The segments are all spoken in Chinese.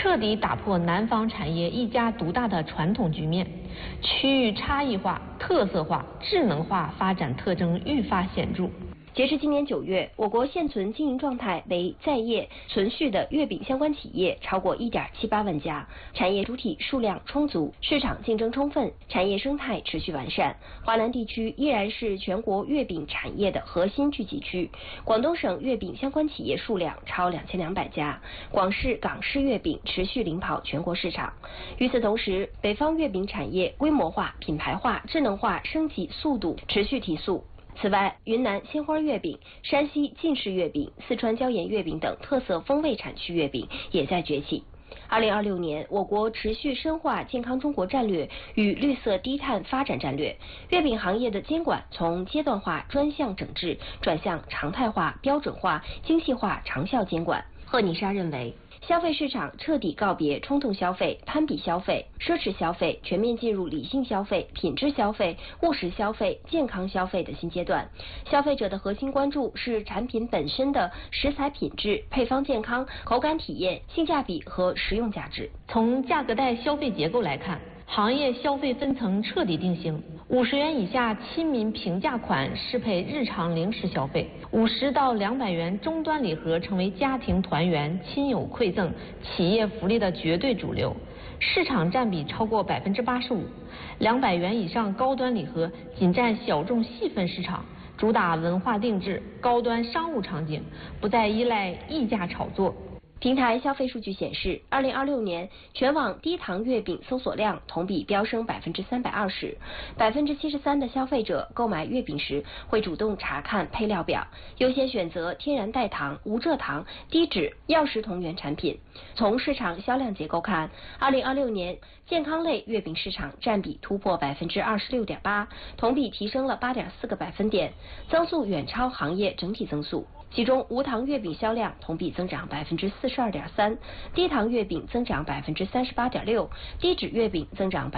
彻底打破南方产业一家独大的传统局面，区域差异化、特色化、智能化发展特征愈发显著。 截至今年9月，我国现存经营状态为在业存续的月饼相关企业超过1.78万家，产业主体数量充足，市场竞争充分，产业生态持续完善。华南地区依然是全国月饼产业的核心聚集区，广东省月饼相关企业数量超2200家，广式、港式月饼持续领跑全国市场。与此同时，北方月饼产业规模化、品牌化、智能化升级速度持续提速。此外，云南鲜花月饼、山西晋式月饼、四川椒盐月饼等特色风味产区月饼也在崛起。2026年，我国持续深化健康中国战略与绿色低碳发展战略，月饼行业的监管从阶段化专项整治转向常态化、标准化、精细化长效监管。贺妮莎认为，消费市场彻底告别冲动消费、攀比消费、奢侈消费，全面进入理性消费、品质消费、务实消费、健康消费的新阶段。消费者的核心关注是产品本身的食材品质、配方健康、口感体验、性价比和实用价值。 从价格带消费结构来看，行业消费分层彻底定型，50元以下亲民平价款适配日常零食消费，50到200元终端礼盒成为家庭团圆、亲友馈赠、企业福利的绝对主流，市场占比超过85%，200元以上高端礼盒仅占小众细分市场，主打文化定制、高端商务场景，不再依赖溢价炒作。 平台消费数据显示，2026年全网低糖月饼搜索量同比飙升320%，73%的消费者购买月饼时会主动查看配料表，优先选择天然代糖、无蔗糖、低脂、药食同源产品。从市场销量结构看，2026年健康类月饼市场占比突破26.8%，同比提升了8.4个百分点，增速远超行业整体增速。其中无糖月饼销量同比增长42.3%，低糖月饼增长38.6%，低脂月饼增长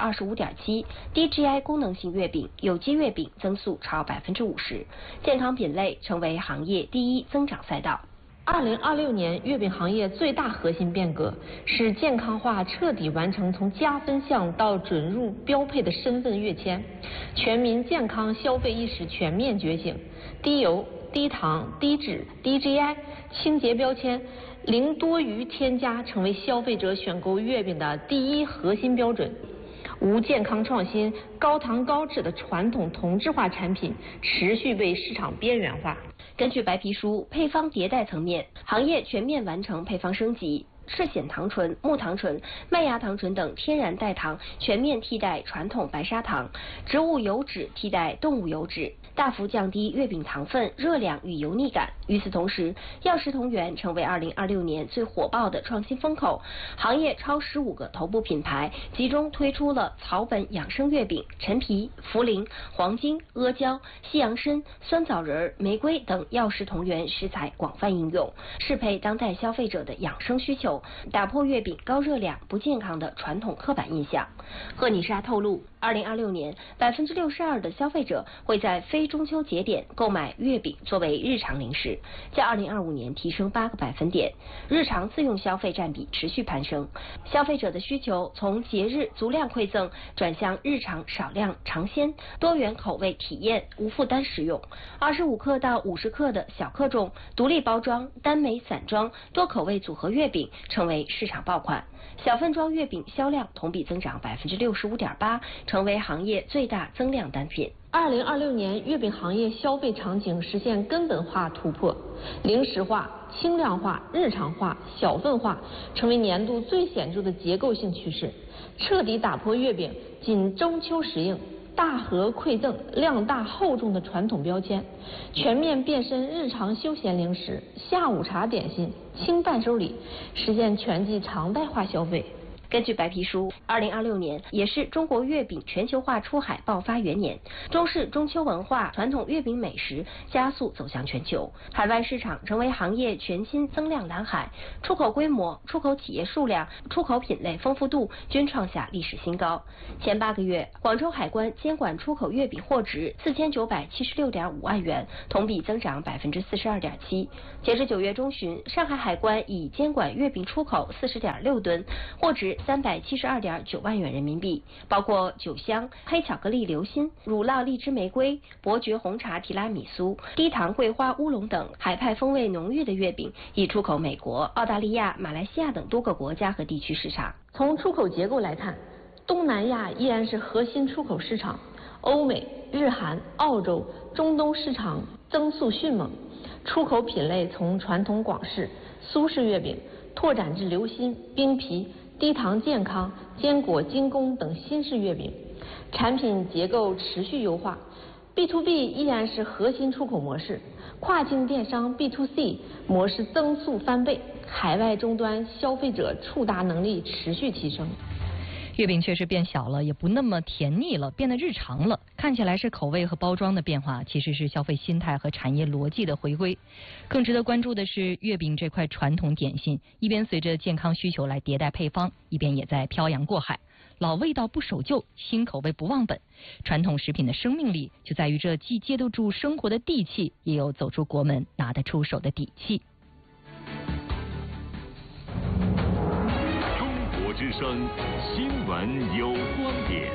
25.7%，低 GI 功能性月饼、有机月饼增速超50%，健康品类成为行业第一增长赛道。 2026年月饼行业最大核心变革是健康化彻底完成从加分项到准入标配的身份跃迁，全民健康消费意识全面觉醒，低油、低糖、低脂、低 GI 清洁标签、零多余添加成为消费者选购月饼的第一核心标准。无健康创新、高糖高脂的传统同质化产品持续被市场边缘化。 根据白皮书，配方迭代层面，行业全面完成配方升级。赤藓糖醇、木糖醇、麦芽糖醇等天然代糖全面替代传统白砂糖，植物油脂替代动物油脂，大幅降低月饼糖分、热量与油腻感。与此同时，药食同源成为2026年最火爆的创新风口，行业超15个头部品牌集中推出了草本养生月饼、陈皮、茯苓、黄精、阿胶、西洋参、酸枣仁、玫瑰等药食同源食材广泛应用，适配当代消费者的养生需求，打破月饼高热量、不健康的传统刻板印象。贺妮莎透露，2026年62%的消费者会在非中秋节点购买月饼作为日常零食，较2025年提升8个百分点，日常自用消费占比持续攀升。消费者的需求从节日足量馈赠转向日常少量尝鲜、多元口味体验、无负担食用。25克到50克的小克重、独立包装、单枚散装、多口味组合月饼成为市场爆款，小份装月饼销量同比增长65.8%，成为行业最大增量单品。 2026年月饼行业消费场景实现根本化突破，零食化、轻量化、日常化、小份化成为年度最显著的结构性趋势，彻底打破月饼仅中秋时应、大盒馈赠、量大厚重的传统标签，全面变身日常休闲零食、下午茶点心、轻伴手礼，实现全季常态化消费。 根据白皮书，2026年也是中国月饼全球化出海爆发元年，中式中秋文化、传统月饼美食加速走向全球，海外市场成为行业全新增量蓝海，出口规模、出口企业数量、出口品类丰富度均创下历史新高。前8个月，广州海关监管出口月饼货值4976.5万元，同比增长42.7%。截至9月中旬，上海海关已监管月饼出口40.6吨，货值372.9万元人民币，包括酒香、黑巧克力流心、乳酪荔枝玫瑰、伯爵红茶提拉米苏、低糖桂花乌龙等海派风味浓郁的月饼，已出口美国、澳大利亚、马来西亚等多个国家和地区市场。 从出口结构来看，东南亚依然是核心出口市场，欧美、日韩、澳洲、中东市场增速迅猛。出口品类从传统广式、苏式月饼拓展至流心、冰皮、低糖健康、坚果精工等新式月饼，产品结构持续优化。B2B 依然是核心出口模式，跨境电商 B2C 模式增速翻倍，海外终端消费者触达能力持续提升。 月饼确实变小了，也不那么甜腻了，变得日常了。看起来是口味和包装的变化，其实是消费心态和产业逻辑的回归。更值得关注的是，月饼这块传统点心，一边随着健康需求来迭代配方，一边也在漂洋过海。老味道不守旧，新口味不忘本。传统食品的生命力就在于这既接得住生活的地气，也有走出国门拿得出手的底气。 之声新闻有观点。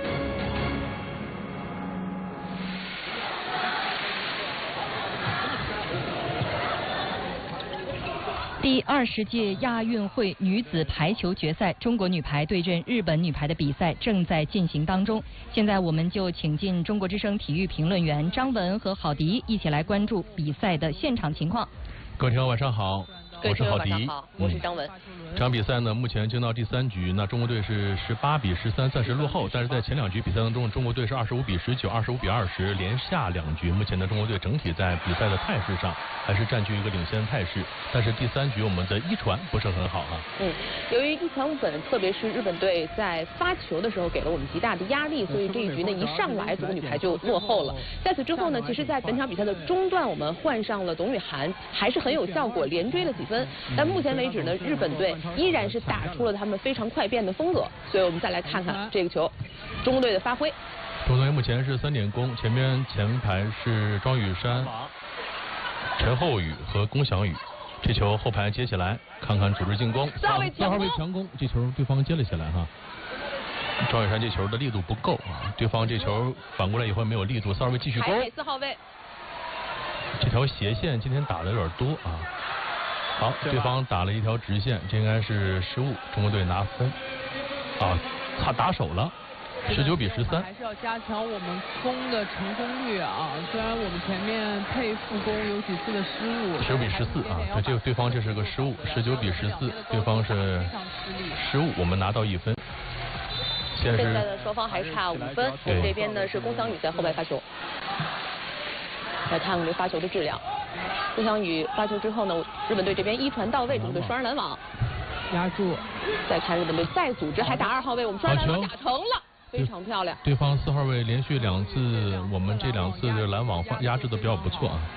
第20届亚运会女子排球决赛，中国女排对阵日本女排的比赛正在进行当中。现在我们就请进中国之声体育评论员张文和郝迪一起来关注比赛的现场情况。 各位听众晚上好，我是郝迪， 我是张文。 这场比赛呢，目前进到第3局，那中国队是18比13暂时落后，但是在前2局比赛当中，中国队是25比19、25比20连下2局。目前呢，中国队整体在比赛的态势上还是占据一个领先态势，但是第3局我们的一传不是很好啊。 由于一传五本，特别是日本队在发球的时候给了我们极大的压力，所以这一局呢一上来中国女排就落后了。在此之后呢，其实在本场比赛的中段，我们换上了董雨涵，还是很有效果，连追了几分。但目前为止呢，日本队依然是打出了他们非常快变的风格，所以我们再来看看这个球，中国队的发挥。 中国队目前是3点攻，前排是庄雨珊、陈厚宇和龚翔宇。这球后排接起来，看看组织进攻。 4号位强攻，这球对方接了起来哈。庄雨珊这球的力度不够啊，对方这球反过来以后没有力度，4号位继续攻。 4号位。 这条斜线今天打的有点多啊。好，对方打了一条直线，这应该是失误，中国队拿分。他打手了，19比13。 还是要加强我们攻的成功率啊！虽然我们前面配副攻有几次的失误 ，19比14啊，对方这是个失误，19比14，对方是失误，我们拿到1分。 现在的双方还差5分，我们这边呢是龚翔宇在后排发球。来看看这发球的质量。龚翔宇发球之后呢，日本队这边一传到位，中国队双人拦网压住。 再看日本队再组织，还打2号位，我们双人拦网打成了，非常漂亮。 对方4号位连续2次，我们这2次的拦网压制的比较不错啊。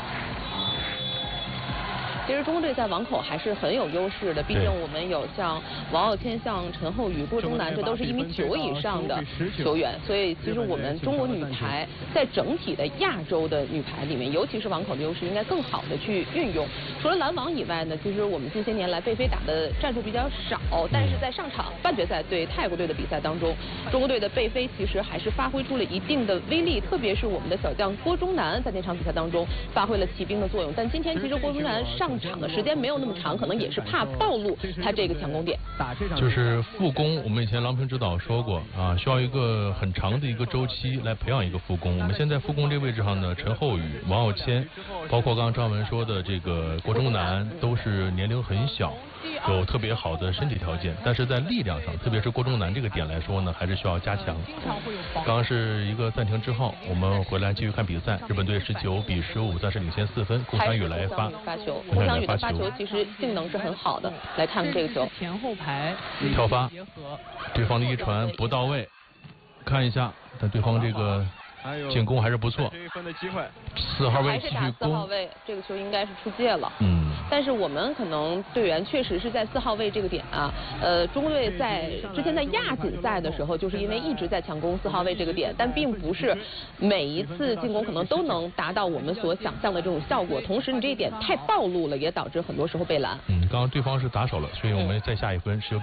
其实中国队在网口还是很有优势的，毕竟我们有像王傲谦、像陈厚宇、郭钟南，这都是1.9米以上的球员，所以其实我们中国女排在整体的亚洲的女排里面，尤其是网口的优势，应该更好的去运用。除了拦网以外呢，其实我们近些年来贝菲打的战术比较少，但是在上场半决赛对泰国队的比赛当中，中国队的贝菲其实还是发挥出了一定的威力，特别是我们的小将郭钟南在那场比赛当中发挥了骑兵的作用。但今天其实郭钟南上场的时间没有那么长，可能也是怕暴露他这个强攻点。 就是副攻，我们以前郎平指导说过啊，需要一个很长的一个周期来培养一个副攻。我们现在副攻这位置上呢，陈厚宇、王傲谦，包括刚刚张文说的这个郭钟南，都是年龄很小。 有特别好的身体条件，但是在力量上，特别是郭钟南这个点来说呢，还是需要加强。刚刚是一个暂停之后，我们回来继续看比赛。日本队19比15，暂时领先4分。龚翔宇来发球， 龚翔宇的发球其实性能是很好的。来看看这个球， 前后排跳发，对方的一传不到位，看一下，但对方这个进攻还是不错。4号位继续攻。4 号位这个球应该是出界了。但是我们可能队员确实是在4号位这个点啊，中国队在之前在亚锦赛的时候，就是因为一直在强攻4号位这个点，但并不是每一次进攻可能都能达到我们所想象的这种效果。同时，你这一点太暴露了，也导致很多时候被拦。 刚刚对方是打手了，所以我们再下一分是由